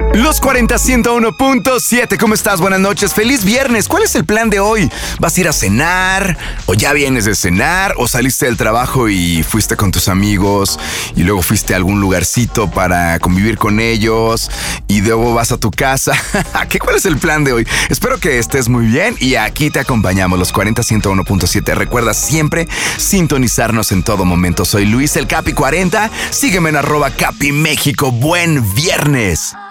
Los 40-101.7, ¿cómo estás? Buenas noches, feliz viernes. ¿Cuál es el plan de hoy? ¿Vas a ir a cenar? ¿O ya vienes de cenar? ¿O saliste del trabajo y fuiste con tus amigos y luego fuiste a algún lugarcito para convivir con ellos y luego vas a tu casa? ¿Cuál es el plan de hoy? Espero que estés muy bien y aquí te acompañamos, los 40-101.7. Recuerda siempre sintonizarnos en todo momento. Soy Luis el Capi 40. Sígueme en @CapiMéxico. Buen viernes.